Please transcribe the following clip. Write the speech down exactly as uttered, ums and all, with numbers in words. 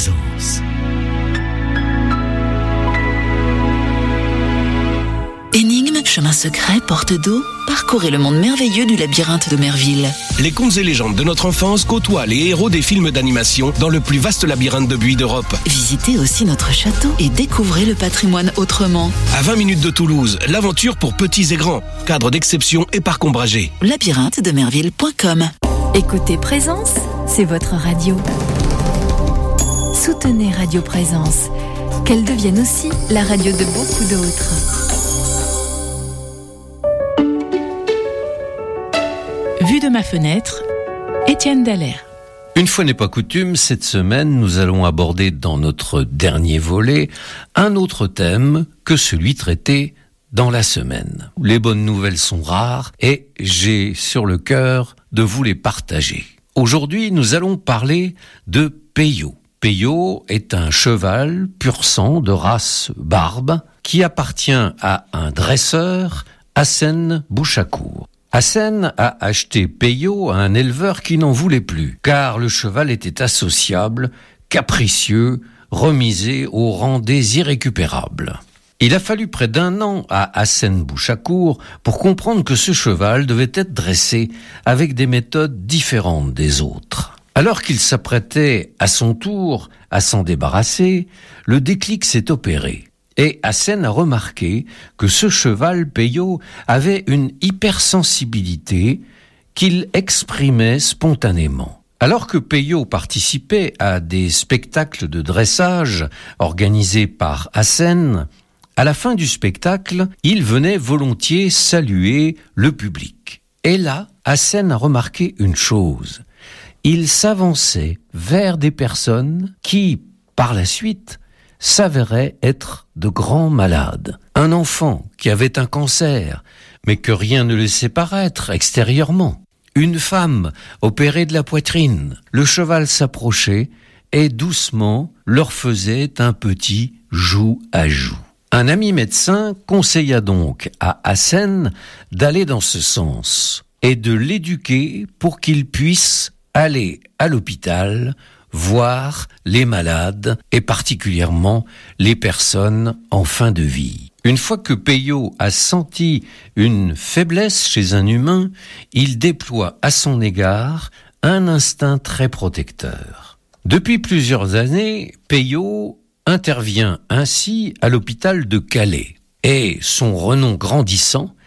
Présence. Énigme, chemin secret, porte d'eau, parcourez le monde merveilleux du labyrinthe de Merville. Les contes et légendes de notre enfance côtoient les héros des films d'animation dans le plus vaste labyrinthe de buis d'Europe. Visitez aussi notre château et découvrez le patrimoine autrement. À vingt minutes de Toulouse, l'aventure pour petits et grands. Cadre d'exception et parc ombragé. labyrinthe de merville point com. Écoutez Présence, c'est votre radio. Soutenez Radio Présence, qu'elle devienne aussi la radio de beaucoup d'autres. Vue de ma fenêtre, Étienne Dallaire. Une fois n'est pas coutume, cette semaine, nous allons aborder dans notre dernier volet un autre thème que celui traité dans la semaine. Les bonnes nouvelles sont rares et j'ai sur le cœur de vous les partager. Aujourd'hui, nous allons parler de Peyo. Peyo est un cheval pur sang de race barbe qui appartient à un dresseur, Hassen Bouchakour. Hassen a acheté Peyo à un éleveur qui n'en voulait plus, car le cheval était associable, capricieux, remisé au rang des irrécupérables. Il a fallu près d'un an à Hassen Bouchakour pour comprendre que ce cheval devait être dressé avec des méthodes différentes des autres. Alors qu'il s'apprêtait à son tour à s'en débarrasser, le déclic s'est opéré. Et Hassen a remarqué que ce cheval Peyo avait une hypersensibilité qu'il exprimait spontanément. Alors que Peyo participait à des spectacles de dressage organisés par Hassen, à la fin du spectacle, il venait volontiers saluer le public. Et là, Hassen a remarqué une chose. Il s'avançait vers des personnes qui, par la suite, s'avérait être de grands malades. Un enfant qui avait un cancer, mais que rien ne laissait paraître extérieurement. Une femme opérée de la poitrine. Le cheval s'approchait et doucement leur faisait un petit joue à joue. Un ami médecin conseilla donc à Hassen d'aller dans ce sens et de l'éduquer pour qu'il puisse aller à l'hôpital voir les malades et particulièrement les personnes en fin de vie. Une fois que Peyo a senti une faiblesse chez un humain, il déploie à son égard un instinct très protecteur. Depuis plusieurs années, Peyo intervient ainsi à l'hôpital de Calais et son renom grandissant,